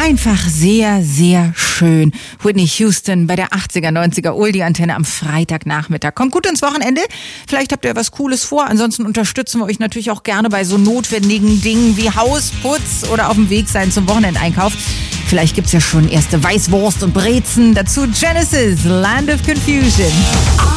Einfach sehr, sehr schön. Whitney Houston bei der 80er, 90er Oldie-Antenne am Freitagnachmittag. Kommt gut ins Wochenende. Vielleicht habt ihr was Cooles vor. Ansonsten unterstützen wir euch natürlich auch gerne bei so notwendigen Dingen wie Hausputz oder auf dem Weg sein zum Wochenendeinkauf. Vielleicht gibt's ja schon erste Weißwurst und Brezen. Dazu Genesis, Land of Confusion.